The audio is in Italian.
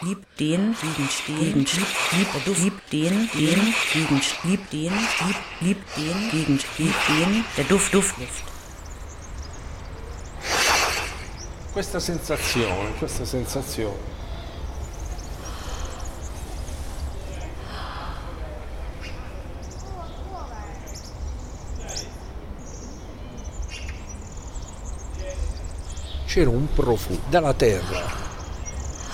lieb, den, gegen, lieb, der Duft, lieb, den, gegen, lieb, den, lieb, den, gegen, lieb, den, der Duft. Questa sensazione. C'era un profumo dalla terra